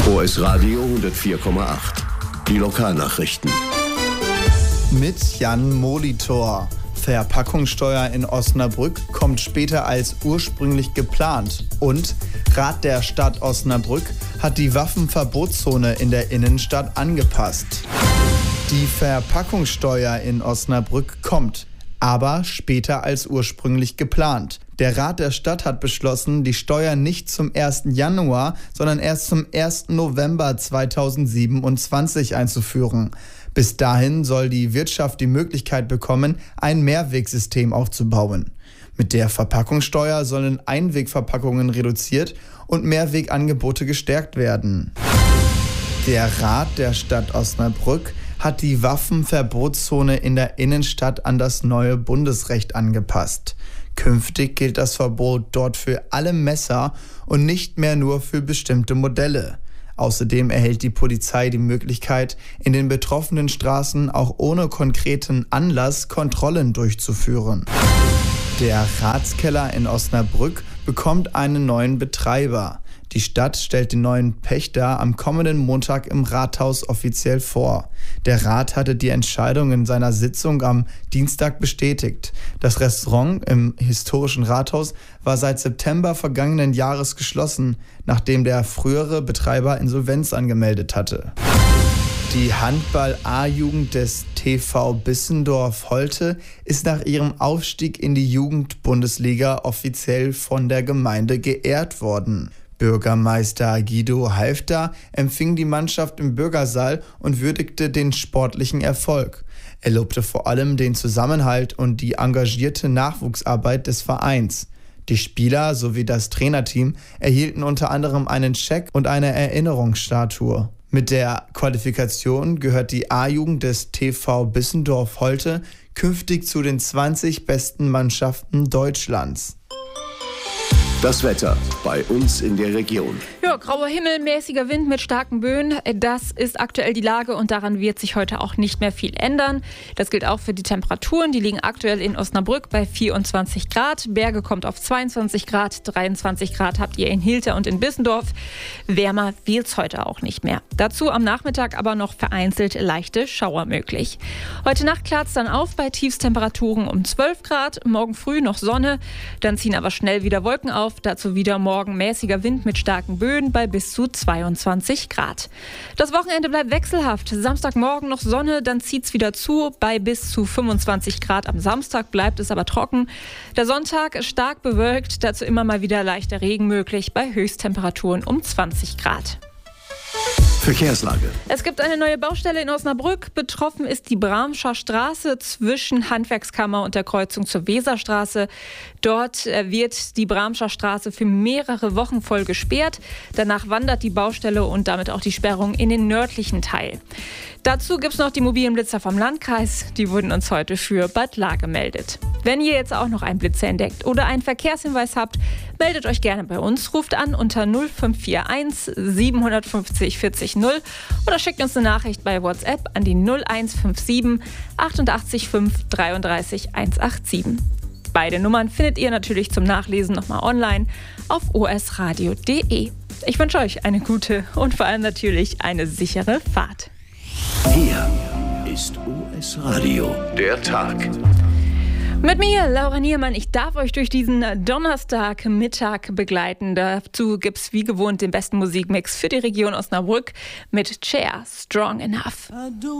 OS Radio 104,8. Die Lokalnachrichten. Mit Jan Molitor. Verpackungssteuer in Osnabrück kommt später als ursprünglich geplant. Und Rat der Stadt Osnabrück hat die Waffenverbotszone in der Innenstadt angepasst. Die Verpackungssteuer in Osnabrück kommt, aber später als ursprünglich geplant. Der Rat der Stadt hat beschlossen, die Steuer nicht zum 1. Januar, sondern erst zum 1. November 2027 einzuführen. Bis dahin soll die Wirtschaft die Möglichkeit bekommen, ein Mehrwegsystem aufzubauen. Mit der Verpackungssteuer sollen Einwegverpackungen reduziert und Mehrwegangebote gestärkt werden. Der Rat der Stadt Osnabrück hat die Waffenverbotszone in der Innenstadt an das neue Bundesrecht angepasst. Künftig gilt das Verbot dort für alle Messer und nicht mehr nur für bestimmte Modelle. Außerdem erhält die Polizei die Möglichkeit, in den betroffenen Straßen auch ohne konkreten Anlass Kontrollen durchzuführen. Der Ratskeller in Osnabrück bekommt einen neuen Betreiber. Die Stadt stellt den neuen Pächter am kommenden Montag im Rathaus offiziell vor. Der Rat hatte die Entscheidung in seiner Sitzung am Dienstag bestätigt. Das Restaurant im historischen Rathaus war seit September vergangenen Jahres geschlossen, nachdem der frühere Betreiber Insolvenz angemeldet hatte. Die Handball-A-Jugend des TV Bissendorf-Holte ist nach ihrem Aufstieg in die Jugendbundesliga offiziell von der Gemeinde geehrt worden. Bürgermeister Guido Halfter empfing die Mannschaft im Bürgersaal und würdigte den sportlichen Erfolg. Er lobte vor allem den Zusammenhalt und die engagierte Nachwuchsarbeit des Vereins. Die Spieler sowie das Trainerteam erhielten unter anderem einen Scheck und eine Erinnerungsstatue. Mit der Qualifikation gehört die A-Jugend des TV Bissendorf-Holte künftig zu den 20 besten Mannschaften Deutschlands. Das Wetter bei uns in der Region. Ja, grauer Himmel, mäßiger Wind mit starken Böen. Das ist aktuell die Lage und daran wird sich heute auch nicht mehr viel ändern. Das gilt auch für die Temperaturen. Die liegen aktuell in Osnabrück bei 24 Grad. Berge kommt auf 22 Grad. 23 Grad habt ihr in Hilter und in Bissendorf. Wärmer wird's heute auch nicht mehr. Dazu am Nachmittag aber noch vereinzelt leichte Schauer möglich. Heute Nacht klart's dann auf bei Tiefstemperaturen um 12 Grad. Morgen früh noch Sonne. Dann ziehen aber schnell wieder Wolken auf. Dazu wieder morgen mäßiger Wind mit starken Böen bei bis zu 22 Grad. Das Wochenende bleibt wechselhaft. Samstagmorgen noch Sonne, dann zieht's wieder zu. Bei bis zu 25 Grad am Samstag bleibt es aber trocken. Der Sonntag stark bewölkt, dazu immer mal wieder leichter Regen möglich bei Höchsttemperaturen um 20 Grad. Verkehrslage. Es gibt eine neue Baustelle in Osnabrück. Betroffen ist die Bramscher Straße zwischen Handwerkskammer und der Kreuzung zur Weserstraße. Dort wird die Bramscher Straße für mehrere Wochen voll gesperrt. Danach wandert die Baustelle und damit auch die Sperrung in den nördlichen Teil. Dazu gibt es noch die mobilen Blitzer vom Landkreis. Die wurden uns heute für Bad Lahr gemeldet. Wenn ihr jetzt auch noch einen Blitzer entdeckt oder einen Verkehrshinweis habt, meldet euch gerne bei uns. Ruft an unter 0541 750 40 0 oder schickt uns eine Nachricht bei WhatsApp an die 0157 88 5 33 187. Beide Nummern findet ihr natürlich zum Nachlesen nochmal online auf osradio.de. Ich wünsche euch eine gute und vor allem natürlich eine sichere Fahrt. Hier ist OS Radio, der Tag. Mit mir, Laura Niermann, ich darf euch durch diesen Donnerstagmittag begleiten. Dazu gibt's wie gewohnt den besten Musikmix für die Region Osnabrück mit Cher, Strong Enough.